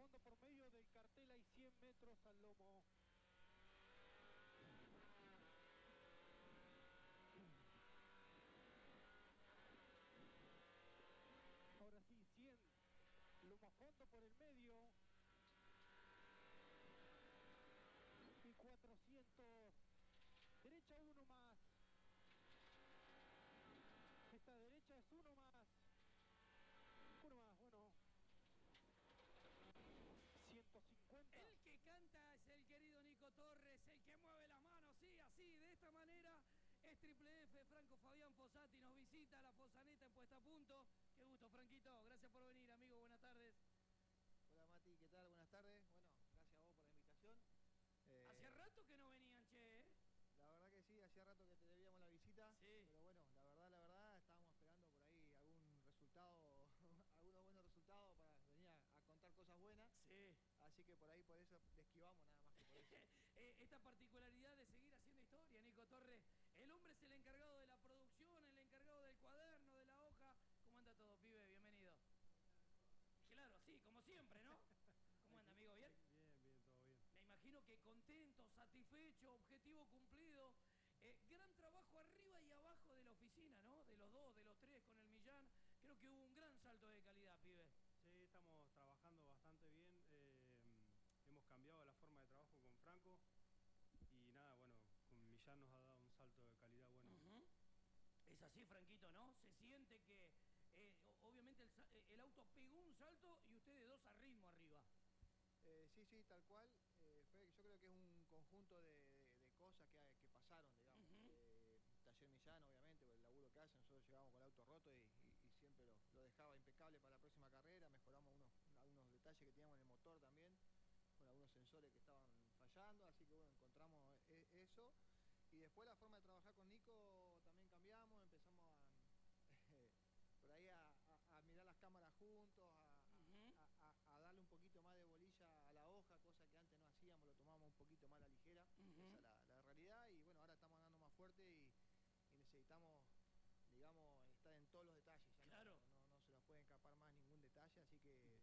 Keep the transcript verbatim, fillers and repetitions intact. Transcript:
fondo por medio del cartel hay cien metros al lomo. Ahora sí, cien. Lomo a fondo por el medio. Y cuatrocientos. Derecha uno más. Esta derecha es uno más. Uno más, bueno. ciento cincuenta. El que canta es el querido Nico Torres, el que mueve las manos, sí, así, de esta manera. Es Triple F, Franco Fabián Fossati nos visita, la Fossaneta en puesta a punto. Qué gusto, Franquito, gracias por venir, amigo, buenas tardes. Hola Mati, ¿qué tal? Buenas tardes. Bueno, gracias a vos por la invitación. Eh... Hacía rato que no venían, che, ¿eh? La verdad que sí, hacía rato que te debíamos la visita. Sí. Pero bueno, la verdad, la verdad, estábamos esperando por ahí algún resultado, algunos buenos resultados para venir a, a contar cosas buenas. Sí. Así que por ahí, por eso, le esquivamos nada más que por eso. Esta particularidad de seguir haciendo historia, Nico Torres. El hombre es el encargado de la producción, el encargado del cuaderno, de la hoja. ¿Cómo anda todo, pibe? Bienvenido. Claro, sí, como siempre, ¿no? ¿Cómo anda, amigo? ¿Bien? Bien, bien, todo bien. Me imagino que contento, satisfecho, objetivo cumplido. Eh, gran trabajo arriba y abajo de la oficina, ¿no? De los dos, de los tres con el Millán. Creo que hubo un gran salto de calidad, pibe. Sí, estamos trabajando bastante bien. Eh, hemos cambiado la forma de trabajo con Franco. Y nada, bueno, con Millán nos ha dado un salto de calidad bueno. Uh-huh. Es así, Franquito, ¿no? Se siente que, eh, obviamente, el, el auto pegó un salto y ustedes dos a ritmo arriba. Eh, sí, sí, tal cual. Eh, fue, yo creo que es un conjunto de, de, de cosas que, que pasaron, digamos. Uh-huh. eh, Taller Millán, obviamente, por el laburo que hace. Nosotros llegábamos con el auto roto y, y, y siempre lo, lo dejaba impecable para la próxima carrera. Mejoramos unos, algunos detalles que teníamos en el motor también, con algunos sensores que estaban fallando. Así que bueno, encontramos eso. Y después la forma de trabajar con Nico también cambiamos. Empezamos a... Eh, por ahí a, a, a mirar las cámaras juntos, a, uh-huh. a, a, a darle un poquito más de bolilla a la hoja, cosa que antes no hacíamos, lo tomábamos un poquito más a la ligera, uh-huh. Esa es la, la realidad, y bueno, ahora estamos andando más fuerte y, y necesitamos, digamos, estar en todos los detalles, ya claro. no, no, no se nos puede escapar más ningún detalle, así que